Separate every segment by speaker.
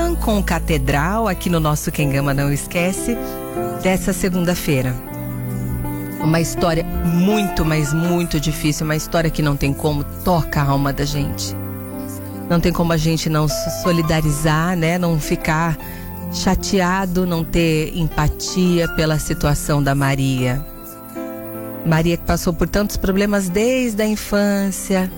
Speaker 1: Schumann com Catedral, aqui no nosso Quem Gama Não Esquece, dessa segunda-feira. Uma história muito, mas muito difícil, uma história que não tem como, toca a alma da gente. Não tem como a gente não se solidarizar, né? Não ficar chateado, não ter empatia pela situação da Maria. Maria que passou por tantos problemas desde a infância.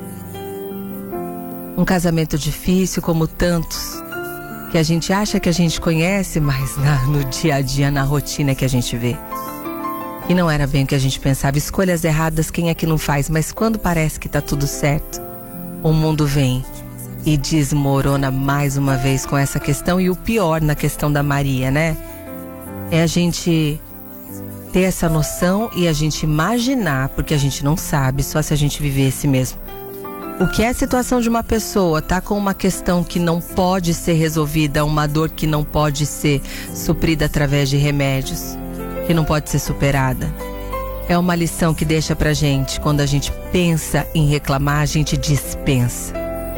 Speaker 1: Um casamento difícil como tantos que a gente acha que a gente conhece, mas no dia a dia, na rotina que a gente vê. E não era bem o que a gente pensava. Escolhas erradas, quem é que não faz? Mas quando parece que tá tudo certo, o mundo vem e desmorona mais uma vez com essa questão. E o pior na questão da Maria, né? É a gente ter essa noção e a gente imaginar, porque a gente não sabe, só se a gente vivesse mesmo. O que é a situação de uma pessoa, tá com uma questão que não pode ser resolvida, uma dor que não pode ser suprida através de remédios, que não pode ser superada. É uma lição que deixa pra gente, quando a gente pensa em reclamar, a gente dispensa.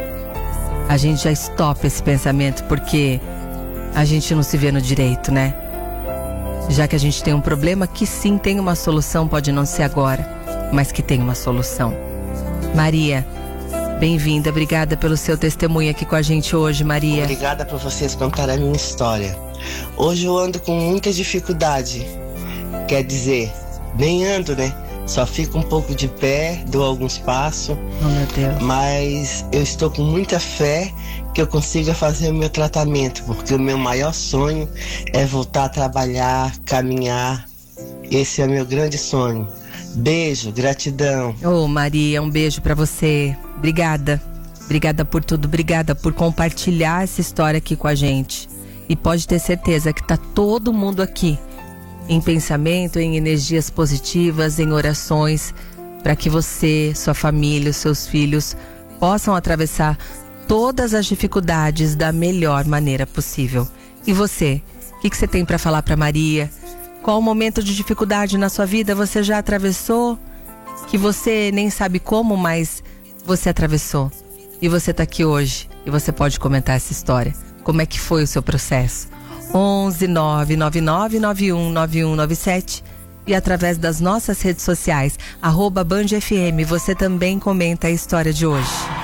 Speaker 1: A gente já estopa esse pensamento, porque a gente não se vê no direito, né? Já que a gente tem um problema que sim tem uma solução, pode não ser agora, mas que tem uma solução. Maria, bem-vinda, obrigada pelo seu testemunho aqui com a gente hoje, Maria.
Speaker 2: Obrigada por vocês contarem a minha história. Hoje eu ando com muita dificuldade. Quer dizer, nem ando, né? Só fico um pouco de pé, dou alguns passos.
Speaker 1: Oh, meu Deus.
Speaker 2: Mas eu estou com muita fé que eu consiga fazer o meu tratamento, porque o meu maior sonho é voltar a trabalhar, caminhar. Esse é o meu grande sonho. Beijo, gratidão.
Speaker 1: Ô, Maria, um beijo pra você. Obrigada. Obrigada por tudo, obrigada por compartilhar essa história aqui com a gente. E pode ter certeza que tá todo mundo aqui em pensamento, em energias positivas, em orações, para que você, sua família, os seus filhos possam atravessar todas as dificuldades da melhor maneira possível. E você? O que você tem para falar para Maria? Qual momento de dificuldade na sua vida você já atravessou? Que você nem sabe como, mas você atravessou. E você tá aqui hoje e você pode comentar essa história. Como é que foi o seu processo? 11 999 91 9197 e através das nossas redes sociais @BandFM você também comenta a história de hoje.